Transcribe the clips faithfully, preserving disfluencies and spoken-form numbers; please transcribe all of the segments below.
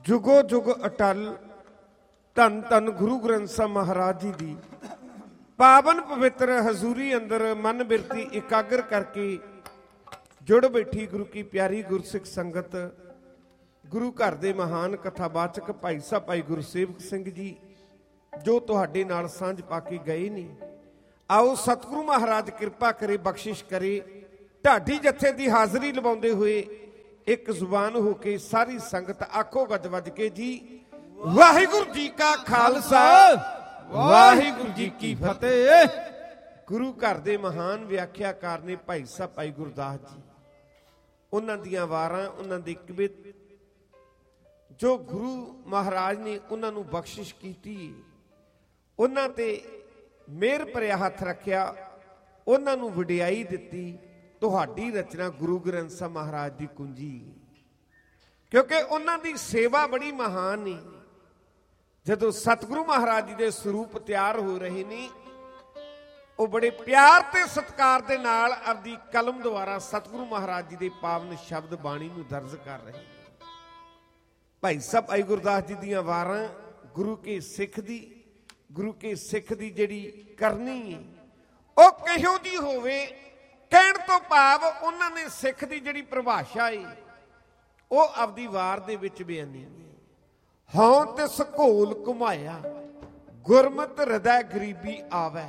जुगो जुग अटल धन धन गुरु ग्रंथ साहिब महाराज जी दी पावन पवित्र हजूरी अंदर मन बिरती एकाग्र करके जुड़ बैठी गुरु की प्यारी गुरसिख संगत। गुरु घर दे महान कथावाचक भाई साहब भाई गुरसेवक सिंह जी जो तुहाडे नाल सांझ पाके गए ने, आओ सतगुरु महाराज कृपा करे बख्शिश करे। ढाडी जत्थे दी हाजरी लवाउंदे हुए एक जुबान होके सारी संगत आखो गज वज के जी वाहिगुरु जी का खालसा वाहिगुरु जी की फतेह। गुरु घर दे महान व्याख्याकार ने भाई साहब भाई गुरदास जी, उन्हां दियां वारां उन्हां दी कवित जो गुरु महाराज ने उन्हां नूं बख्शिश कीती, उन्हां ते मेहर भरिया हथ रखिया, उन्हां नूं वडियाई दित्ती। तुहाडी रचना गुरु ग्रंथ साहिब महाराज की कुंजी, क्योंकि उन्हां दी सेवा बड़ी महान है। जदों सतगुरु महाराज जी दे स्वरूप तैयार हो रहे ने, वो बड़े प्यार ते सत्कार दे नाल अपनी कलम द्वारा सतगुरु महाराज जी दे पावन शब्द बाणी नूं दर्ज कर रहे हैं। भाई साहब भाई गुरदास जी दियां वारां गुरु के सिख दी गुरु के सिख दी जिहड़ी करनी है वो किहो जी होवे, कहण तो भाव उन्हां ने सिख दी जिहड़ी परिभाषा है वो आपदी वार दे विच बयानी है। हौं तिस घोल घुमाया गुरमत हृदय गरीबी आवे।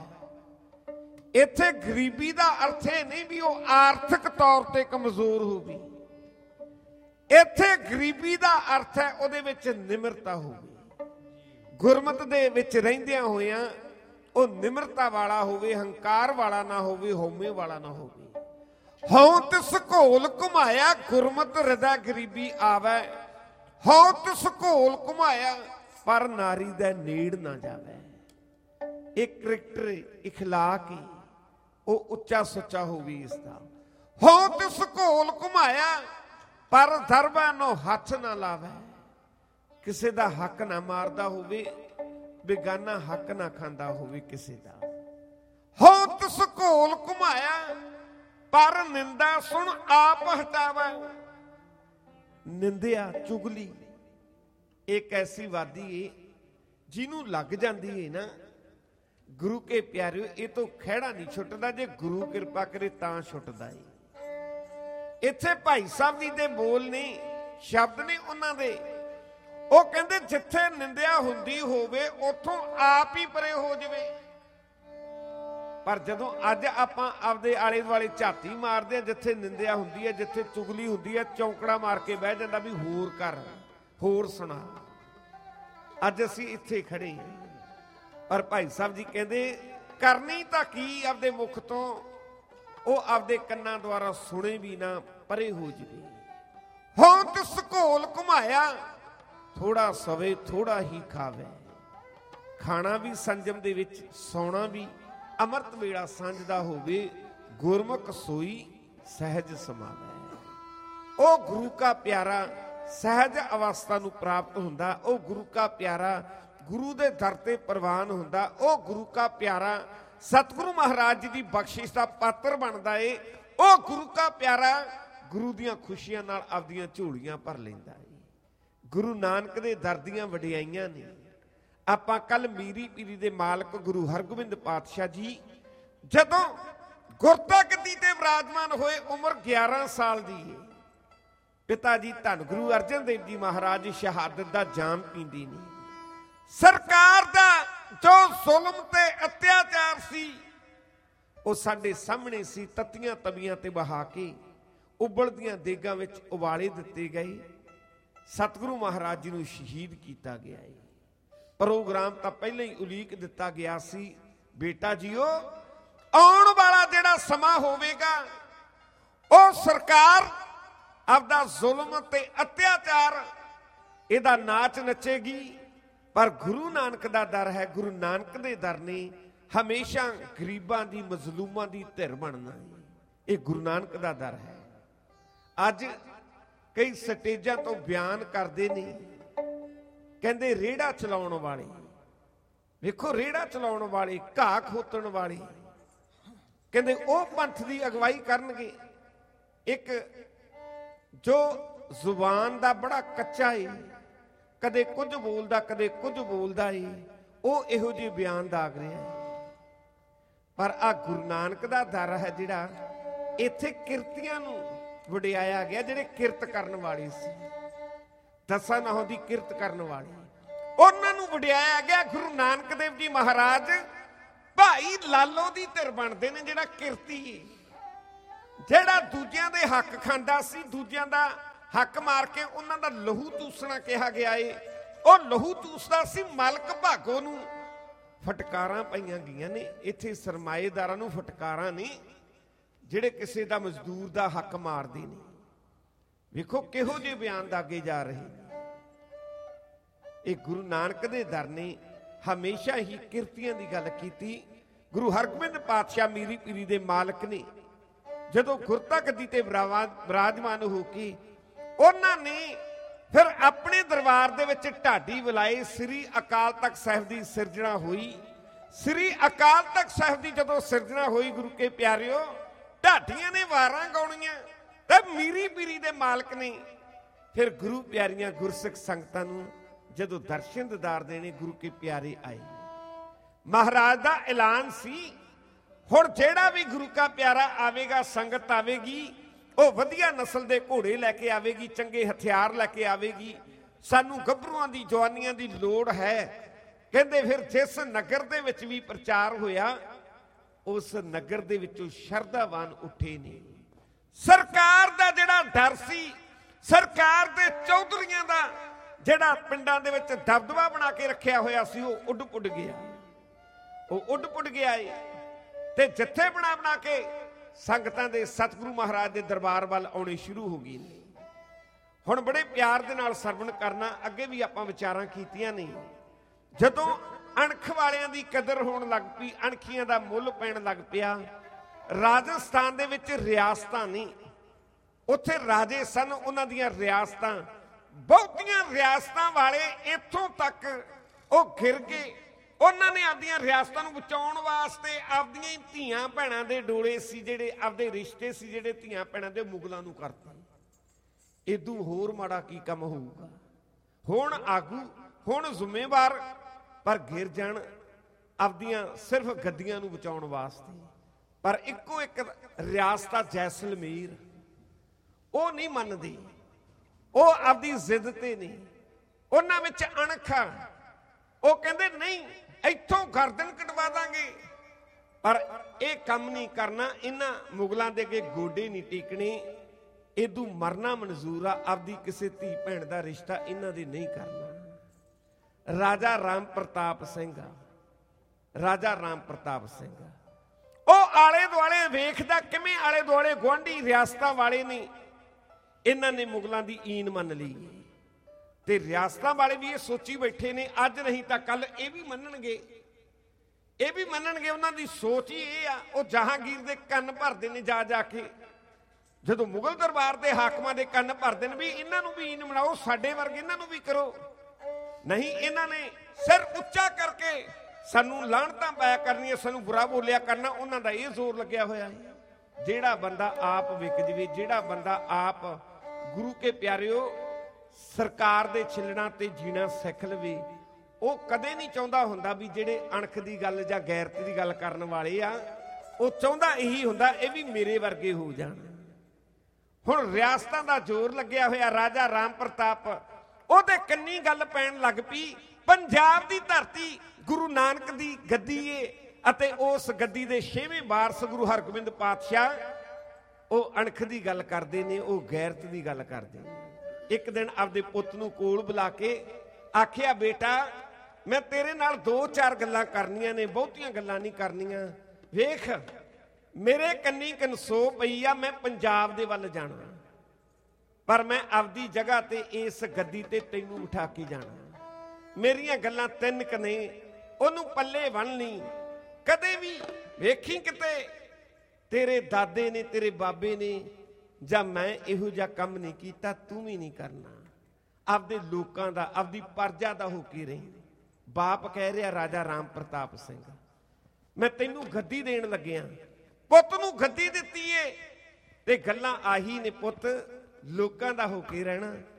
इत्थे गरीबी दा अर्थ है नहीं भी वो आर्थिक तौर ते कमजोर होवी, इत्थे गरीबी दा अर्थ है उहदे विच निमरता होवी। गुरमत दे विच रहिंदियां होइयां वो निमरता वाला होवे, हंकार वाला ना होवे, हौमे वाला ना होवे। हौं तिस घोल घुमाया गुरमत हृदय गरीबी आवे। हौं तिस घोल घुमाया पर नारी दा नेड़ ना जावे। एक करैक्टर इखलाक ही वो उच्चा सुच्चा होवे इसदा। हौं तिस घोल घुमाया पर धरबा नो हथ ना लावे। किसे दा हक ना मारदा होवे, बेगाना हक ना खांदा होवे किसे दा। हौं तिस घोल घुमाया पर निंदा सुन आप हटावा। निंदिया चुगली एक ऐसी वादी है जिन्हों लग जाती है ना, गुरु के प्यारे ये तो खैड़ा नहीं छुटदा, जे गुरु कृपा करे तां छुटदा है। इत्थे भाई साहब जी दे बोल ने शब्द ने उन्हां दे, वो कहंदे जिथे निंदिया हुंदी होवे उथों आप ही परे हो जावे। पर जदों अज आपां आपदे आले दुआले झाती मारदे आ, जिथे निंदिया हुंदी है जिथे चुगली हुंदी है चौंकड़ा मार के बह जांदा भी होर कर होर सुना। अज असीं इत्थे खड़े हैं पर भाई साहब जी कहंदे करनी तां की आपदे मुख तों, वो आपदे कन्नां द्वारा सुने भी ना परे हो जावे। हौं तिस घोल घुमाया थोड़ा सवे थोड़ा ही खावे। खाना भी संजम दे विच, सौना भी अमृत वेला सांझदा होवे। गुरमुख सोई सहज समावे। ओ गुरु का प्यारा सहज अवस्था नूं प्राप्त हुंदा। ओ गुरु का प्यारा गुरु दे दर ते प्रवान हुंदा। ओ गुरु का प्यारा सतगुरु महाराज जी दी बख्शिश दा पात्र बनदा है। ओ गुरु का प्यारा गुरु दियां खुशियां नाल आपदियां झोलियां भर लैंदा है। गुरु नानक दे दर दियां वडियाईयां ने। आपां कल मीरी पीरी दे मालक गुरु हरगोबिंद पातशाह जी जदों गुरता गद्दी ते विराजमान होए, उम्र ग्यारह साल दी है। पिता जी धन गुरु अर्जन देव जी महाराज शहादत दा जाम पींदी नहीं। सरकार दा जो जुल्म ते अत्याचार सी वो साडे सामने सी। तत्तियां तवियां ते बहा के उबलदियां देगां विच उबाले दिते गए। सतगुरु महाराज जी नूं शहीद किया गया है। प्रोग्राम तो पहले ही उलीक दिता गया सी, बेटा जीओ आउण वाला जिहड़ा समा होवेगा ओ सरकार आपदा जुल्म ते अत्याचार इहदा नाच नचेगी। पर गुरु नानक दा दर है, गुरु नानक दे दर ने हमेशा गरीबां दी मजलूमां दी धिर बनना है। ये गुरु नानक दा दर है। अज कई स्टेजां तो बयान करते ने, कहंदे रेड़ा चलाउण वाले, वेखो रेड़ा चलाउण वाले, घाह खोतण वाले, कहंदे ओह पंथ दी अगवाई करनगे। एक जो जुबान दा बड़ा कच्चा है, ਕਦੇ ਕੁਝ ਬੋਲਦਾ ਕਦੇ ਕੁਝ ਬੋਲਦਾ ਏ, ਉਹ ਇਹੋ ਜਿਹੇ ਬਿਆਨ ਦਾਗ ਰਿਹਾ ਹੈ। ਪਰ ਆ ਗੁਰੂ ਨਾਨਕ ਦਾ ਦਰ ਹੈ ਜਿਹੜਾ, ਇੱਥੇ ਕਿਰਤੀਆਂ ਨੂੰ ਵਡਿਆਇਆ ਗਿਆ, ਜਿਹੜੇ ਕਿਰਤ ਕਰਨ ਵਾਲੇ ਸੀ, ਦਸਾਂ ਨਹੁੰ ਦੀ ਕਿਰਤ ਕਰਨ ਵਾਲੇ, ਉਹਨਾਂ ਨੂੰ ਵਡਿਆਇਆ ਗਿਆ। ਗੁਰੂ ਨਾਨਕ ਦੇਵ ਜੀ ਮਹਾਰਾਜ ਭਾਈ ਲਾਲੋ ਦੀ ਧਿਰ ਬਣਦੇ ਨੇ, ਜਿਹੜਾ ਕਿਰਤੀ, ਜਿਹੜਾ ਦੂਜਿਆਂ ਦੇ ਹੱਕ ਖਾਂਦਾ ਸੀ, ਦੂਜਿਆਂ ਦਾ ਹੱਕ ਮਾਰ ਕੇ ਉਹਨਾਂ ਦਾ ਲਹੂ ਚੂਸਣਾ ਕਿਹਾ ਗਿਆ ਏ। ਉਹ ਲਹੂ ਚੂਸਦਾ ਸੀ। ਮਾਲਕ ਭਾਗੋ ਨੂੰ ਫਟਕਾਰਾਂ ਪਈਆਂ ਗਈਆਂ ਨੇ। ਇੱਥੇ ਸਰਮਾਏਦਾਰਾਂ ਨੂੰ ਫਟਕਾਰਾਂ ਨਹੀਂ, ਜਿਹੜੇ ਕਿਸੇ ਦਾ ਮਜ਼ਦੂਰ ਦਾ ਹੱਕ ਮਾਰਦੇ ਨੇ। ਵੇਖੋ ਕਿਹੋ ਜਿਹੇ ਬਿਆਨ ਦਾਗੇ ਜਾ ਰਹੇ। ਇਹ ਗੁਰੂ ਨਾਨਕ ਦੇ ਦਰ ਨੇ ਹਮੇਸ਼ਾ ਹੀ ਕਿਰਤੀਆਂ ਦੀ ਗੱਲ ਕੀਤੀ। ਗੁਰੂ ਹਰਗੋਬਿੰਦ ਪਾਤਸ਼ਾਹ ਮੀਰੀ ਪੀਰੀ ਦੇ ਮਾਲਕ ਨੇ ਜਦੋਂ ਗੁਰਤਾ ਗੱਦੀ ਤੇ ਵਿਰਾਜਮਾਨ ਹੋ ਕੇ ਉਹਨਾਂ ਨੇ ਫਿਰ ਆਪਣੇ ਦਰਬਾਰ ਦੇ ਵਿੱਚ ਢਾਡੀ ਬੁਲਾਏ। ਸ੍ਰੀ ਅਕਾਲ ਤਖਤ ਸਾਹਿਬ ਦੀ ਸਿਰਜਣਾ ਹੋਈ। ਸ੍ਰੀ ਅਕਾਲ ਤਖਤ ਸਾਹਿਬ ਦੀ ਜਦੋਂ ਸਿਰਜਣਾ ਹੋਈ, ਗੁਰੂ ਕੇ ਪਿਆਰਿਓ, ਢਾਡੀਆਂ ਨੇ ਵਾਰਾਂ ਗਾਉਣੀਆਂ ਤੇ ਮੀਰੀ ਪੀਰੀ ਦੇ ਮਾਲਕ ਨੇ ਫਿਰ ਗੁਰੂ ਪਿਆਰੀਆਂ ਗੁਰਸਿੱਖ ਸੰਗਤਾਂ ਨੂੰ ਜਦੋਂ ਦਰਸ਼ਨ ਦਿਦਾਰ ਦੇਣੇ, ਗੁਰੂ ਕੇ ਪਿਆਰੇ ਆਏ। ਮਹਾਰਾਜ ਦਾ ਐਲਾਨ ਸੀ, ਹੁਣ ਜਿਹੜਾ ਵੀ ਗੁਰੂ ਕਾ ਪਿਆਰਾ ਆਵੇਗਾ, ਸੰਗਤ ਆਵੇਗੀ, ਉਹ ਵਧੀਆ ਨਸਲ ਦੇ ਘੋੜੇ ਲੈ ਕੇ ਆਵੇਗੀ, ਚੰਗੇ ਹਥਿਆਰ ਲੈ ਕੇ ਆਵੇਗੀ। ਸਾਨੂੰ ਗੱਭਰੂਆਂ ਦੀ ਜਵਾਨੀਆਂ ਦੀ ਲੋੜ ਹੈ। ਕਹਿੰਦੇ ਫਿਰ ਜਿਸ ਨਗਰ ਦੇ ਵਿੱਚ ਵੀ ਪ੍ਰਚਾਰ ਹੋਇਆ, ਉਸ ਨਗਰ ਦੇ ਵਿੱਚੋਂ ਸ਼ਰਧਾਵਾਨ ਉੱਠੇ ਨੇ। ਸਰਕਾਰ ਦਾ ਜਿਹੜਾ ਡਰ ਸੀ, ਸਰਕਾਰ ਦੇ ਚੌਧਰੀਆਂ ਦਾ ਜਿਹੜਾ ਪਿੰਡਾਂ ਦੇ ਵਿੱਚ ਦਬਦਬਾ ਬਣਾ ਕੇ ਰੱਖਿਆ ਹੋਇਆ ਸੀ, ਉਹ ਉੱਡ ਪੁੱਡ ਗਿਆ। ਉਹ ਉੱਡ ਪੁੱਡ ਗਿਆ ਏ ਤੇ ਜੱਥੇ ਬਣਾ ਬਣਾ ਕੇ ਸੰਗਤਾਂ ਦੇ ਸਤਿਗੁਰੂ ਮਹਾਰਾਜ ਦੇ ਦਰਬਾਰ ਵੱਲ ਆਉਣੇ ਸ਼ੁਰੂ ਹੋ ਗਏ ਨੇ। ਹੁਣ ਬੜੇ ਪਿਆਰ ਦੇ ਨਾਲ ਸਰਵਣ ਕਰਨਾ। ਅੱਗੇ ਵੀ ਆਪਾਂ ਵਿਚਾਰਾਂ ਕੀਤੀਆਂ ਨੇ। ਜਦੋਂ ਅਣਖ ਵਾਲਿਆਂ ਦੀ ਕਦਰ ਹੋਣ ਲੱਗ ਪਈ, ਅਣਖੀਆਂ ਦਾ ਮੁੱਲ ਪੈਣ ਲੱਗ ਪਿਆ। ਰਾਜਸਥਾਨ ਦੇ ਵਿੱਚ ਰਿਆਸਤਾਂ ਨਹੀਂ, ਉੱਥੇ ਰਾਜੇ ਸਨ, ਉਹਨਾਂ ਦੀਆਂ ਰਿਆਸਤਾਂ, ਬਹੁਤੀਆਂ ਰਿਆਸਤਾਂ ਵਾਲੇ ਇੱਥੋਂ ਤੱਕ ਉਹ ਘਿਰ ਗਏ। ਉਹਨਾਂ ਨੇ ਆਪਦੀਆਂ ਰਿਆਸਤਾਂ ਨੂੰ ਬਚਾਉਣ ਵਾਸਤੇ ਆਪਦੀਆਂ ਹੀ ਧੀਆਂ ਭੈਣਾਂ ਦੇ ਡੋਲੇ ਸੀ, ਜਿਹੜੇ ਆਪਦੇ ਰਿਸ਼ਤੇ ਸੀ, ਜਿਹੜੇ ਧੀਆਂ ਭੈਣਾਂ ਦੇ ਮੁਗਲਾਂ ਨੂੰ ਕਰਤਾ। ਇਦੋਂ ਹੋਰ ਮਾੜਾ ਕੀ ਕੰਮ ਹੋਊਗਾ। ਹੁਣ ਆਗੂ, ਹੁਣ ਜ਼ਿੰਮੇਵਾਰ, ਪਰ ਘਿਰ ਜਾਣ ਆਪਦੀਆਂ ਸਿਰਫ ਗੱਦੀਆਂ ਨੂੰ ਬਚਾਉਣ ਵਾਸਤੇ। ਪਰ ਇੱਕੋ ਇੱਕ ਰਿਆਸਤ ਜੈਸਲਮੇਰ, ਉਹ ਨਹੀਂ ਮੰਨਦੀ, ਉਹ ਆਪਦੀ ਜ਼ਿੱਦ ਤੇ ਨਹੀਂ, ਉਹਨਾਂ ਵਿੱਚ ਅਣਖ ਆ। ਉਹ ਕਹਿੰਦੇ ਨਹੀਂ, ਇੱਥੋਂ ਗਰਦਨ ਕਟਵਾ ਦਾਂਗੇ, ਪਰ ਇਹ ਕੰਮ ਨਹੀਂ ਕਰਨਾ। ਇਹਨਾਂ ਮੁਗਲਾਂ ਦੇ ਅੱਗੇ ਗੋਡੇ ਨਹੀਂ ਟੇਕਣੇ। ਇਦੋਂ ਮਰਨਾ ਮਨਜ਼ੂਰ ਆ। ਆਪਦੀ ਕਿਸੇ ਧੀ ਭੈਣ ਦਾ ਰਿਸ਼ਤਾ ਇਹਨਾਂ ਦੇ ਨਹੀਂ ਕਰਨਾ। ਰਾਜਾ ਰਾਮ ਪ੍ਰਤਾਪ ਸਿੰਘ, ਰਾਜਾ ਰਾਮ ਪ੍ਰਤਾਪ ਸਿੰਘ, ਉਹ ਆਲੇ ਦੁਆਲੇ ਵੇਖਦਾ ਕਿਵੇਂ ਆਲੇ ਦੁਆਲੇ ਗੁਆਂਢੀ ਰਿਆਸਤਾਂ ਵਾਲੇ ਨੇ, ਇਹਨਾਂ ਨੇ ਮੁਗਲਾਂ ਦੀ ਈਨ ਮੰਨ ਲਈ ਤੇ ਰਿਆਸਤਾਂ ਵਾਲੇ ਵੀ ਇਹ ਸੋਚੀ ਬੈਠੇ ਨੇ, ਅੱਜ ਨਹੀਂ ਤਾਂ ਕੱਲ ਇਹ ਵੀ ਮੰਨਣਗੇ, ਇਹ ਵੀ ਮੰਨਣਗੇ। ਉਹਨਾਂ ਦੀ ਸੋਚ ਹੀ ਇਹ ਆ। ਉਹ ਜਹਾਂਗੀਰ ਦੇ ਕੰਨ ਭਰਦੇ ਨੇ ਜਾ ਜਾ ਕੇ, ਜਦੋਂ ਮੁਗਲ ਦਰਬਾਰ ਦੇ ਹਾਕਮਾਂ ਦੇ ਕੰਨ ਭਰਦੇ ਨੇ ਵੀ ਇਹਨਾਂ ਨੂੰ ਵੀ ਈਨ ਬਣਾਓ, ਸਾਡੇ ਵਰਗੇ ਇਹਨਾਂ ਨੂੰ ਵੀ ਕਰੋ। ਨਹੀਂ, ਇਹਨਾਂ ਨੇ ਸਿਰ ਉੱਚਾ ਕਰਕੇ ਸਾਨੂੰ ਲਾਹਣਤਾਂ ਪਾਇਆ ਕਰਨੀਆਂ, ਸਾਨੂੰ ਬੁਰਾ ਬੋਲਿਆ ਕਰਨਾ। ਉਹਨਾਂ ਦਾ ਇਹ ਜ਼ੋਰ ਲੱਗਿਆ ਹੋਇਆ ਹੈ। ਜਿਹੜਾ ਬੰਦਾ ਆਪ ਵਿਕ ਜਵੇ, ਜਿਹੜਾ ਬੰਦਾ ਆਪ ਗੁਰੂ ਕੇ ਪਿਆਰਿਓ ਸਰਕਾਰ ਦੇ ਛਿੱਲਣਾ ਤੇ ਜੀਣਾ ਸਿੱਖ ਲਵੇ, ਉਹ ਕਦੇ ਨਹੀਂ ਚਾਹੁੰਦਾ ਹੁੰਦਾ ਵੀ ਜਿਹੜੇ ਅਣਖ ਦੀ ਗੱਲ ਜਾਂ ਗੈਰਤ ਦੀ ਗੱਲ ਕਰਨ ਵਾਲੇ ਆ, ਉਹ ਚਾਹੁੰਦਾ ਇਹੀ ਹੁੰਦਾ ਇਹ ਵੀ ਮੇਰੇ ਵਰਗੇ ਹੋ ਜਾਣ। ਹੁਣ ਰਿਆਸਤਾਂ ਦਾ ਜ਼ੋਰ ਲੱਗਿਆ ਹੋਇਆ। ਰਾਜਾ ਰਾਮ ਪ੍ਰਤਾਪ, ਉਹਦੇ ਕੰਨੀ ਗੱਲ ਪੈਣ ਲੱਗ ਪਈ। ਪੰਜਾਬ ਦੀ ਧਰਤੀ ਗੁਰੂ ਨਾਨਕ ਦੀ ਗੱਦੀ ਏ ਅਤੇ ਉਸ ਗੱਦੀ ਦੇ ਛੇਵੇਂ ਵਾਰਸ ਗੁਰੂ ਹਰਗੋਬਿੰਦ ਪਾਤਸ਼ਾਹ, ਉਹ ਅਣਖ ਦੀ ਗੱਲ ਕਰਦੇ ਨੇ, ਉਹ ਗੈਰਤ ਦੀ ਗੱਲ ਕਰਦੇ ਨੇ। ਇੱਕ ਦਿਨ ਆਪਦੇ ਪੁੱਤ ਨੂੰ ਕੋਲ ਬੁਲਾ ਕੇ ਆਖਿਆ, ਬੇਟਾ ਮੈਂ ਤੇਰੇ ਨਾਲ ਦੋ ਚਾਰ ਗੱਲਾਂ ਕਰਨੀਆਂ ਨੇ, ਬਹੁਤੀਆਂ ਗੱਲਾਂ ਨਹੀਂ ਕਰਨੀਆਂ। ਵੇਖ ਮੇਰੇ ਕੰਨੀ ਕਨਸੋ ਪਈ ਆ, ਮੈਂ ਪੰਜਾਬ ਦੇ ਵੱਲ ਜਾਣਾ, ਪਰ ਮੈਂ ਆਪਦੀ ਜਗ੍ਹਾ ਤੇ ਇਸ ਗੱਦੀ ਤੇ ਤੈਨੂੰ ਉਠਾ ਕੇ ਜਾਣਾ। ਮੇਰੀਆਂ ਗੱਲਾਂ ਤਿੰਨ ਕ ਨੇ, ਉਹਨੂੰ ਪੱਲੇ ਬੰਨ ਲਈ। ਕਦੇ ਵੀ ਵੇਖੀ ਕਿਤੇ ਤੇਰੇ ਦਾਦੇ ਨੇ, ਤੇਰੇ ਬਾਬੇ ਨੇ ਜਾਂ ਮੈਂ ਇਹੋ ਜਿਹਾ ਕੰਮ ਨਹੀਂ ਕੀਤਾ, ਤੂੰ ਵੀ ਨਹੀਂ ਕਰਨਾ। ਆਪਦੇ ਲੋਕਾਂ ਦਾ, ਆਪਦੀ ਪਰਜਾ ਦਾ ਹੋ ਕੇ ਰਹੀ। ਬਾਪ ਕਹਿ ਰਿਹਾ ਰਾਜਾ ਰਾਮ ਪ੍ਰਤਾਪ ਸਿੰਘ, ਮੈਂ ਤੈਨੂੰ ਗੱਦੀ ਦੇਣ ਲੱਗਿਆ, ਪੁੱਤ ਨੂੰ ਗੱਦੀ ਦਿੱਤੀ ਏ ਤੇ ਗੱਲਾਂ ਆਹੀ ਨੇ ਪੁੱਤ, ਲੋਕਾਂ ਦਾ ਹੋ ਕੇ ਰਹਿਣਾ।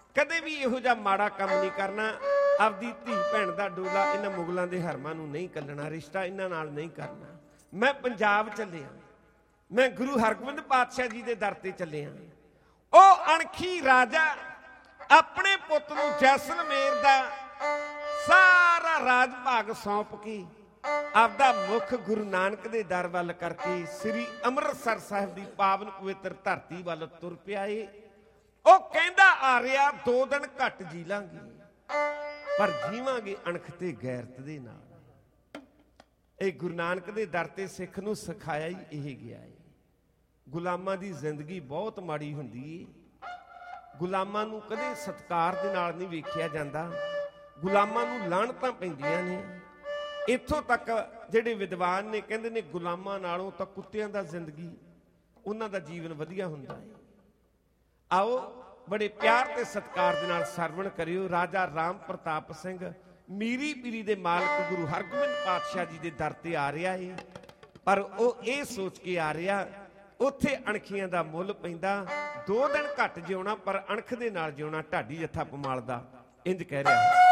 ਕਦੇ ਵੀ ਇਹੋ ਜਿਹਾ ਮਾੜਾ ਕੰਮ ਨਹੀਂ ਕਰਨਾ। ਆਪਦੀ ਧੀ ਭੈਣ ਦਾ ਡੋਲਾ ਇਹਨਾਂ ਮੁਗਲਾਂ ਦੇ ਹਰਮਾਂ ਨੂੰ ਨਹੀਂ ਕੱਲਣਾ, ਰਿਸ਼ਤਾ ਇਹਨਾਂ ਨਾਲ ਨਹੀਂ ਕਰਨਾ। ਮੈਂ ਪੰਜਾਬ ਚੱਲਿਆ, ਮੈਂ ਗੁਰੂ ਹਰਗੋਬਿੰਦ ਪਾਤਸ਼ਾਹ ਜੀ ਦੇ ਦਰ ਤੇ ਚੱਲਿਆ। ਉਹ ਅਣਖੀ ਰਾਜਾ ਆਪਣੇ ਪੁੱਤ ਨੂੰ ਜੈਸਲਮੇਰ ਦਾ ਸਾਰਾ ਰਾਜ ਭਾਗ ਸੌਂਪ ਕੇ ਆਪਦਾ ਮੁੱਖ ਗੁਰੂ ਨਾਨਕ ਦੇ ਦਰ ਵੱਲ ਕਰਕੇ ਸ੍ਰੀ ਅੰਮ੍ਰਿਤਸਰ ਸਾਹਿਬ ਦੀ ਪਾਵਨ ਪਵਿੱਤਰ ਧਰਤੀ ਵੱਲ ਤੁਰ ਪਿਆ ਏ। ਉਹ ਕਹਿੰਦਾ ਆ ਰਿਹਾ ਦੋ ਦਿਨ ਘੱਟ ਜੀ ਲਾਂਗੇ, ਪਰ ਜੀਵਾਂਗੇ ਅਣਖ ਤੇ ਗੈਰਤ ਦੇ ਨਾਲ। ਇਹ ਗੁਰੂ ਨਾਨਕ ਦੇ ਦਰ ਤੇ ਸਿੱਖ ਨੂੰ ਸਿਖਾਇਆ ਹੀ ਇਹ ਗਿਆ ਏ। ਗੁਲਾਮਾਂ ਦੀ ਜ਼ਿੰਦਗੀ ਬਹੁਤ ਮਾੜੀ ਹੁੰਦੀ ਏ। ਗੁਲਾਮਾਂ ਨੂੰ ਕਦੇ ਸਤਿਕਾਰ ਦੇ ਨਾਲ ਨਹੀਂ ਵੇਖਿਆ ਜਾਂਦਾ, ਗੁਲਾਮਾਂ ਨੂੰ ਲਾਹਣਤਾਂ ਪੈਂਦੀਆਂ ਨੇ। ਇੱਥੋਂ ਤੱਕ ਜਿਹੜੇ ਵਿਦਵਾਨ ਨੇ ਕਹਿੰਦੇ ਨੇ ਗੁਲਾਮਾਂ ਨਾਲੋਂ ਤਾਂ ਕੁੱਤਿਆਂ ਦਾ ਜ਼ਿੰਦਗੀ, ਉਹਨਾਂ ਦਾ ਜੀਵਨ ਵਧੀਆ ਹੁੰਦਾ ਹੈ। ਆਓ ਬੜੇ ਪਿਆਰ ਤੇ ਸਤਿਕਾਰ ਦੇ ਨਾਲ ਸਰਵਣ ਕਰਿਓ। ਰਾਜਾ ਰਾਮ ਪ੍ਰਤਾਪ ਸਿੰਘ ਮੀਰੀ ਪੀਰੀ ਦੇ ਮਾਲਕ ਗੁਰੂ ਹਰਗੋਬਿੰਦ ਪਾਤਸ਼ਾਹ ਜੀ ਦੇ ਦਰ ਤੇ ਆ ਰਿਹਾ ਏ, ਪਰ ਉਹ ਇਹ ਸੋਚ ਕੇ ਆ ਰਿਹਾ ਉੱਥੇ ਅਣਖੀਆਂ ਦਾ ਮੁੱਲ ਪੈਂਦਾ। ਦੋ ਦਿਨ ਘੱਟ ਜਿਉਣਾ ਪਰ ਅਣਖ ਦੇ ਨਾਲ ਜਿਉਣਾ, ਢਾਡੀ ਜੱਥਾ ਪਮਾਲ ਦਾ ਇੰਜ ਕਹਿ ਰਿਹਾ।